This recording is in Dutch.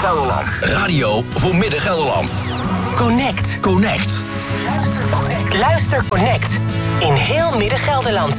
Midden-Gelderland. Radio voor Midden-Gelderland. Connect. Connect. Luister Connect. In heel Midden-Gelderland.